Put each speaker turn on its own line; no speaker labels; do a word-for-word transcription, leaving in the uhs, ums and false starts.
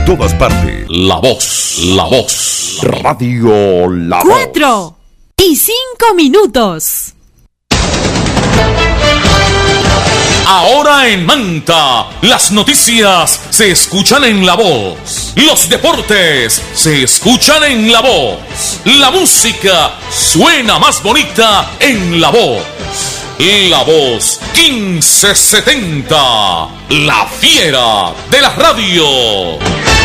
en todas partes. La Voz, La Voz, Radio La Voz.
Cuatro y cinco minutos.
Ahora en Manta, las noticias se escuchan en La Voz. Los deportes se escuchan en La Voz. La música suena más bonita en La Voz. La Voz quince setenta, la fiera de la radio.